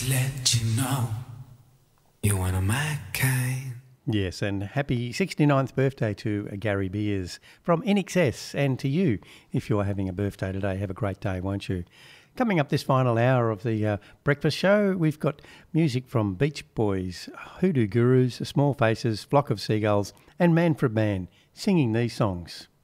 to let you know you're one of my kind. Yes, and happy 69th birthday to Gary Beers from NXS, and to you, if you're having a birthday today, have a great day, won't you? Coming up this final hour of the breakfast show, we've got music from Beach Boys, Hoodoo Gurus, Small Faces, Flock of Seagulls and Manfred Mann singing these songs.